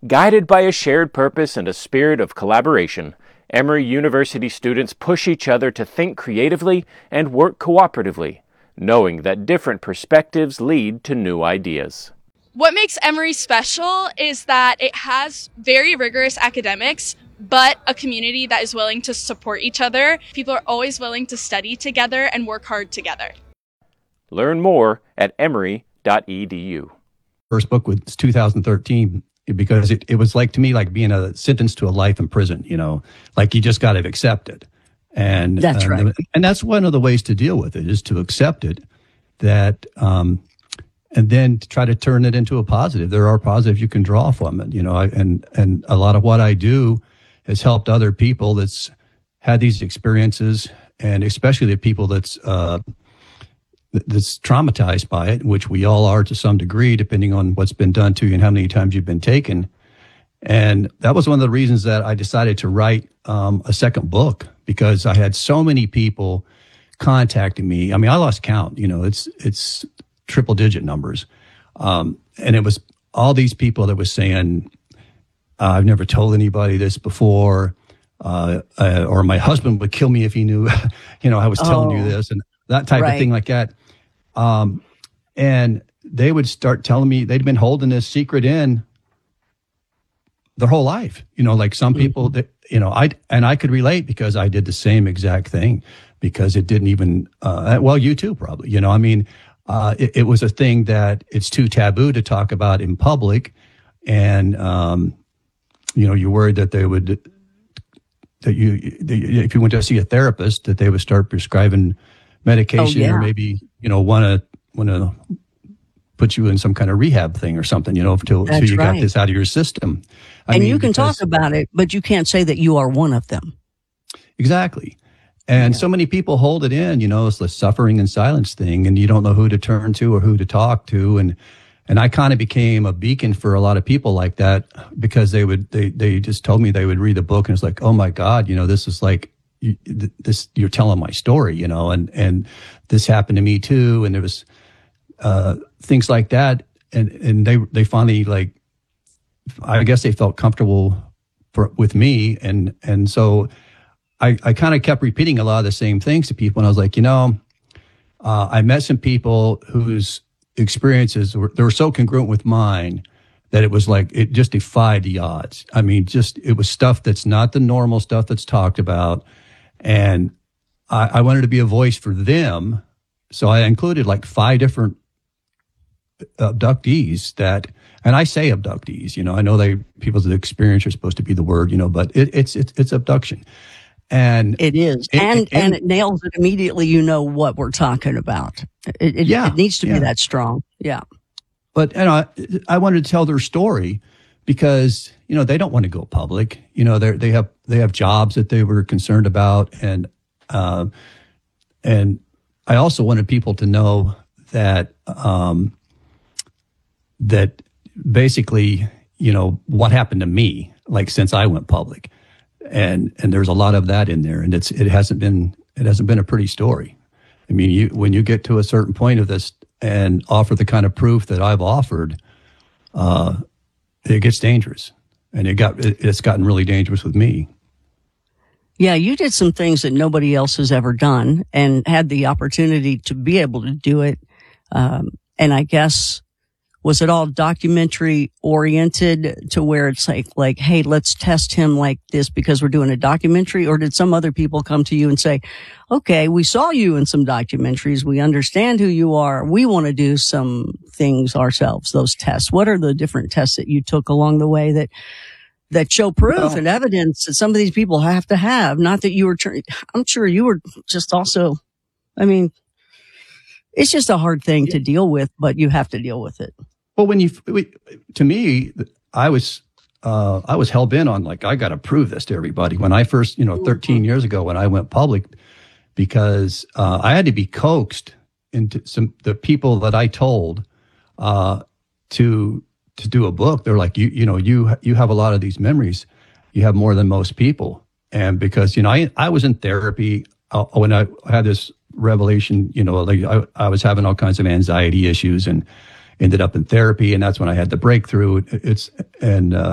Guided by a shared purpose and a spirit of collaboration, Emory University students push each other to think creatively and work cooperatively, knowing that different perspectives lead to new ideas. What makes Emory special is that it has very rigorous academics, but a community that is willing to support each other. People are always willing to study together and work hard together. Learn more at emory.edu. First book was 2013 because it was like, to me, like being sentenced to a life in prison, like you just got to accept it. And that's right. And that's one of the ways to deal with it, is to accept it, and then to try to turn it into a positive. There are positives you can draw from it, and a lot of what I do has helped other people that's had these experiences, and especially the people that's traumatized by it, which we all are to some degree, depending on what's been done to you and how many times you've been taken. And that was one of the reasons that I decided to write a second book, because I had so many people contacting me. I mean, I lost count. It's triple digit numbers. And it was all these people that was saying, I've never told anybody this before, or my husband would kill me if he knew, I was telling you this, and that type of thing like that. And they would start telling me they'd been holding this secret in their whole life. Like some people that, I could relate, because I did the same exact thing, because it didn't even, you too, probably, it was a thing that it's too taboo to talk about in public. And, you're worried that if you went to see a therapist, that they would start prescribing medication, or maybe, want to put you in some kind of rehab thing or something, until you got this out of your system. You can talk about it, but you can't say that you are one of them. Exactly. And so many people hold it in, it's the suffering and silence thing, and you don't know who to turn to or who to talk to. And I kind of became a beacon for a lot of people like that, because they just told me they would read the book, and it's like, oh my God, this is like, you're telling my story, and this happened to me too. And there was, things like that. And they finally, like, I guess they felt comfortable with me. And so I kind of kept repeating a lot of the same things to people. And I was like, I met some people whose experiences were so congruent with mine that it was like, it just defied the odds. I mean, it was stuff that's not the normal stuff that's talked about. And I wanted to be a voice for them. So I included like 5 different abductees and I say abductees, I know people's experience are supposed to be the word, but it's abduction. And it is. And it nails it immediately. What we're talking about. It needs to be that strong. Yeah. But, I wanted to tell their story, because, they don't want to go public. They have jobs that they were concerned about. And I also wanted people to know that, that basically, what happened to me, like, since I went public. And there's a lot of that in there, and it hasn't been a pretty story. I mean, when you get to a certain point of this and offer the kind of proof that I've offered, it gets dangerous, and it's gotten really dangerous with me. Yeah, you did some things that nobody else has ever done, and had the opportunity to be able to do it. And I guess, was it all documentary oriented to where it's like, hey, let's test him like this because we're doing a documentary? Or did some other people come to you and say, okay, we saw you in some documentaries. We understand who you are. We want to do some things ourselves, those tests. What are the different tests that you took along the way that show proof and evidence that some of these people have to have? Not that you were, I'm sure you were just also, I mean, it's just a hard thing to deal with, but you have to deal with it. Well, to me, I was hell bent on, like, I got to prove this to everybody. When I first, 13 years ago, when I went public, because I had to be coaxed into the people that I told to do a book. They're like, you have a lot of these memories. You have more than most people. And because, I was in therapy when I had this revelation, like I was having all kinds of anxiety issues and ended up in therapy. And that's when I had the breakthrough.